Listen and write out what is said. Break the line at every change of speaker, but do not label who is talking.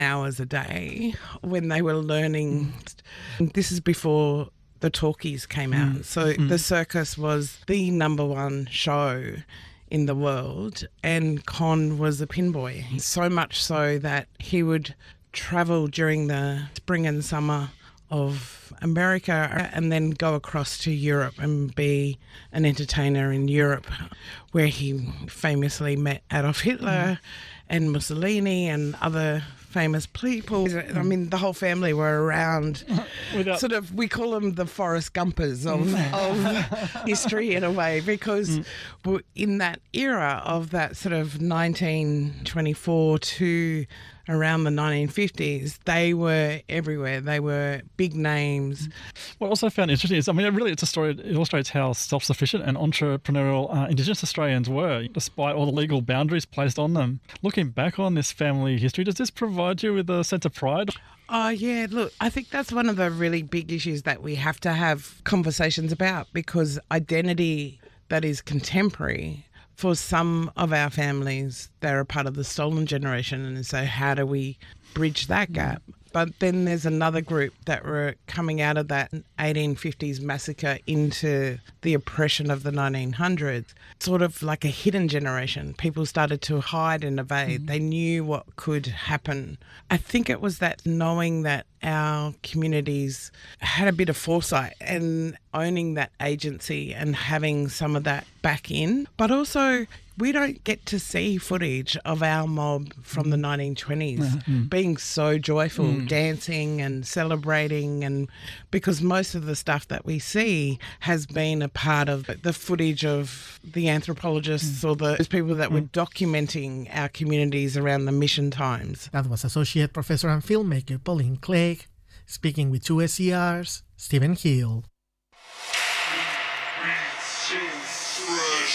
hours a day when they were learning. This is before the talkies came out. So the circus was the number one show in the world, and Con was a pin boy. So much so that he would travel during the spring and summer of America and then go across to Europe and be an entertainer in Europe, where he famously met Adolf Hitler and Mussolini and other famous people. I mean, the whole family were around. Sort of, we call them the Forrest Gumpers of history in a way, because in that era of that sort of 1924 to around the 1950s, they were everywhere. They were big names.
What I also found interesting is, I mean, it's a story. It illustrates how self-sufficient and entrepreneurial Indigenous Australians were, despite all the legal boundaries placed on them. Looking back on this family history, does this provide you with a sense of pride?
Oh, yeah. Look, I think that's one of the really big issues that we have to have conversations about, because identity that is contemporary, for some of our families, they're a part of the stolen generation, and so how do we bridge that gap? But then there's another group that were coming out of that 1850s massacre into the oppression of the 1900s, sort of like a hidden generation. People started to hide and evade. They knew what could happen. I think it was that knowing that our communities had a bit of foresight and owning that agency and having some of that back in. But also, we don't get to see footage of our mob from the 1920s being so joyful, dancing and celebrating, and because most of the stuff that we see has been a part of the footage of the anthropologists or those people that were documenting our communities around the mission times.
That was Associate Professor and filmmaker Pauline Clegg speaking with 2SER's Stephen Hill.